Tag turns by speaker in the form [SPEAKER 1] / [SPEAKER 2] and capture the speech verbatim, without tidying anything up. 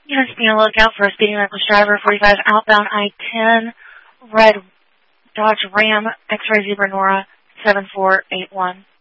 [SPEAKER 1] Just be on the lookout for a speeding reckless driver, forty-five outbound I ten, red Dodge Ram, X-ray Zebra Nora, seven four eight one.